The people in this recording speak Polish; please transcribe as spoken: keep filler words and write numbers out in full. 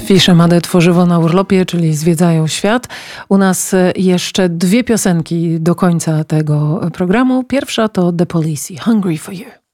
Fisze Made tworzywo na urlopie, czyli zwiedzają świat. U nas jeszcze dwie piosenki do końca tego programu. Pierwsza to The Police, Hungry for You.